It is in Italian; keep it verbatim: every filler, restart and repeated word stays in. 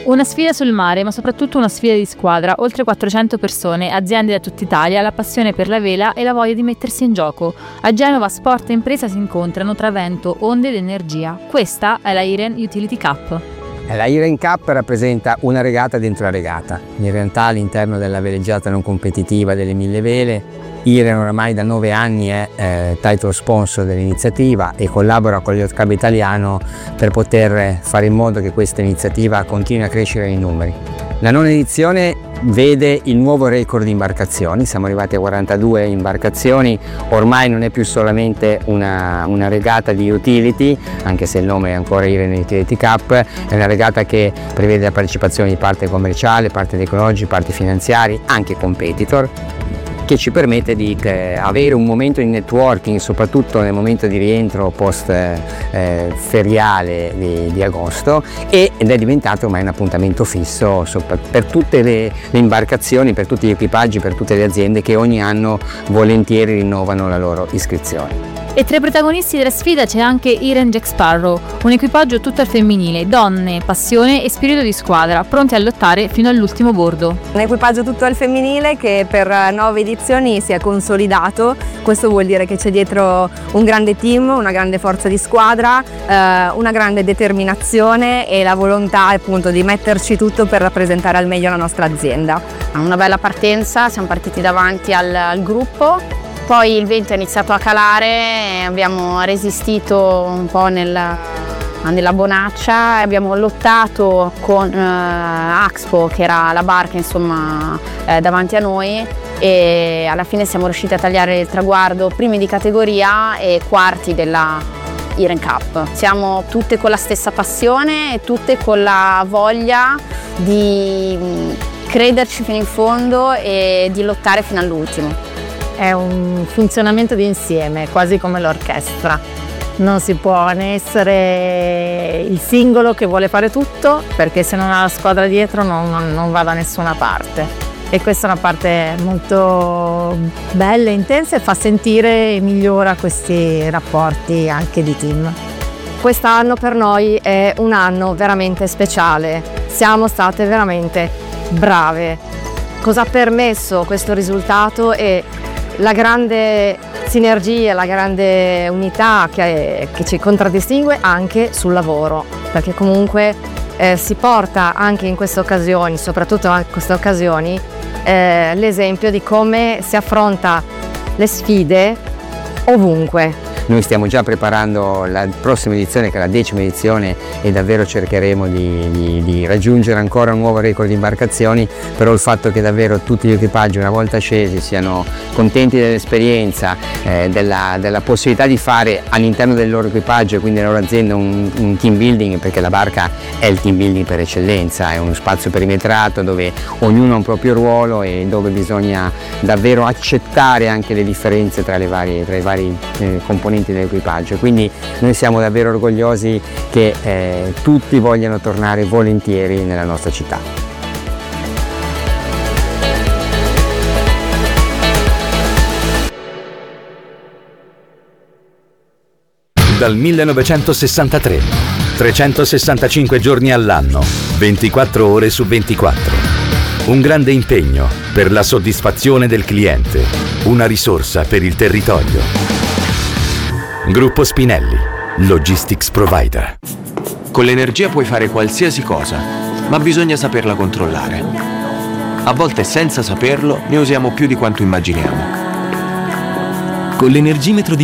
Una sfida sul mare, ma soprattutto una sfida di squadra. Oltre quattrocento persone, aziende da tutta Italia, la passione per la vela e la voglia di mettersi in gioco. A Genova sport e impresa si incontrano tra vento, onde ed energia. Questa è la Iren Utility Cup. La Iren Cup rappresenta una regata dentro la regata. In realtà all'interno della veleggiata non competitiva delle mille vele, Iren oramai da nove anni è eh, title sponsor dell'iniziativa e collabora con l'Yacht Club Italiano per poter fare in modo che questa iniziativa continui a crescere nei numeri. La nona edizione vede il nuovo record di imbarcazioni, siamo arrivati a quarantadue imbarcazioni, ormai non è più solamente una, una regata di utility, anche se il nome è ancora Iren Utility Cup, è una regata che prevede la partecipazione di parte commerciale, parte tecnologici, parte finanziari, anche competitor, che ci permette di eh, avere un momento di networking, soprattutto nel momento di rientro post eh, feriale di, di agosto, ed è diventato ormai un appuntamento fisso per tutte le, le imbarcazioni, per tutti gli equipaggi, per tutte le aziende che ogni anno volentieri rinnovano la loro iscrizione. E tra i protagonisti della sfida c'è anche Iren Jack Sparrow, un equipaggio tutto al femminile, donne, passione e spirito di squadra, pronti a lottare fino all'ultimo bordo. Un equipaggio tutto al femminile che per nove edizioni si è consolidato, questo vuol dire che c'è dietro un grande team, una grande forza di squadra, eh, una grande determinazione e la volontà appunto di metterci tutto per rappresentare al meglio la nostra azienda. Una bella partenza, siamo partiti davanti al, al gruppo. Poi il vento è iniziato a calare, abbiamo resistito un po' nella, nella bonaccia, abbiamo lottato con eh, Axpo, che era la barca insomma eh, davanti a noi, e alla fine siamo riusciti a tagliare il traguardo primi di categoria e quarti della Iren Cup. Siamo tutte con la stessa passione e tutte con la voglia di crederci fino in fondo e di lottare fino all'ultimo. È un funzionamento di insieme, quasi come l'orchestra. Non si può né essere il singolo che vuole fare tutto, perché se non ha la squadra dietro non, non, non va da nessuna parte. E questa è una parte molto bella e intensa e fa sentire e migliora questi rapporti anche di team. Quest'anno per noi è un anno veramente speciale, siamo state veramente brave. Cosa ha permesso questo risultato è la grande sinergia, la grande unità che, che ci contraddistingue anche sul lavoro, perché comunque eh, si porta anche in queste occasioni, soprattutto in queste occasioni, eh, l'esempio di come si affronta le sfide ovunque. Noi stiamo già preparando la prossima edizione, che è la decima edizione, e davvero cercheremo di, di, di raggiungere ancora un nuovo record di imbarcazioni, però il fatto che davvero tutti gli equipaggi una volta scesi siano contenti dell'esperienza, eh, della, della possibilità di fare all'interno del loro equipaggio e quindi della loro azienda un, un team building, perché la barca è il team building per eccellenza, è uno spazio perimetrato dove ognuno ha un proprio ruolo e dove bisogna davvero accettare anche le differenze tra, le varie, tra i vari eh, componenti dell'equipaggio. Quindi noi siamo davvero orgogliosi che eh, tutti vogliano tornare volentieri nella nostra città. Dal millenovecentosessantatré, trecentosessantacinque giorni all'anno, ventiquattro ore su ventiquattro. Un grande impegno per la soddisfazione del cliente, una risorsa per il territorio. Gruppo Spinelli, Logistics Provider. Con l'energia puoi fare qualsiasi cosa, ma bisogna saperla controllare. A volte senza saperlo ne usiamo più di quanto immaginiamo. Con l'energimetro di